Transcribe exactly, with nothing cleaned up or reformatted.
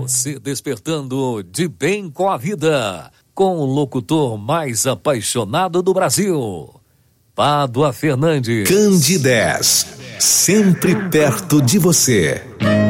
Você despertando de bem com a vida, com o locutor mais apaixonado do Brasil, Pádua Fernandes. Candidez, sempre perto de você.